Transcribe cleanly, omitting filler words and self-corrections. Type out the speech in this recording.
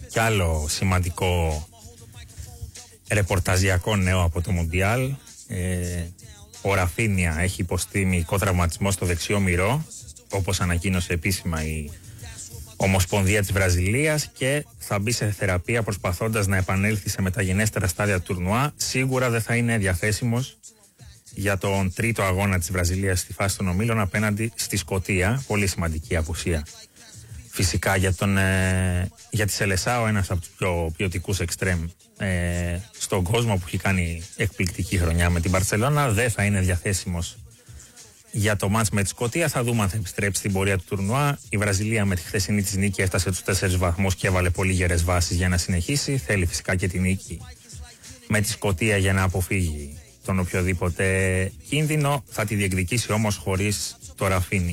Κι άλλο σημαντικό ρεπορταζιακό νέο από το Μουντιάλ. Ο Ραφίνια έχει υποστεί μυϊκό τραυματισμό στο δεξιό μυρό, όπως ανακοίνωσε επίσημα η Ομοσπονδία της Βραζιλίας, και θα μπει σε θεραπεία προσπαθώντας να επανέλθει σε μεταγενέστερα στάδια του τουρνουά. Σίγουρα δεν θα είναι διαθέσιμος για τον τρίτο αγώνα της Βραζιλίας στη φάση των ομίλων απέναντι στη Σκωτία. Πολύ σημαντική απουσία φυσικά για τη Σελεσάο, ένας από τους πιο ποιοτικούς εξτρέμ στον κόσμο, που έχει κάνει εκπληκτική χρονιά με την Μπαρσελόνα. Δεν θα είναι διαθέσιμος για το μάτς με τη Σκωτία. Θα δούμε αν θα επιστρέψει στην πορεία του τουρνουά. Η Βραζιλία με τη χθεσινή της νίκη έφτασε τους 4 βαθμούς και έβαλε πολύ γερές βάσεις για να συνεχίσει. Θέλει φυσικά και τη νίκη με τη Σκωτία για να αποφύγει τον οποιοδήποτε κίνδυνο. Θα τη διεκδικήσει όμως χωρίς το Ραφίνι.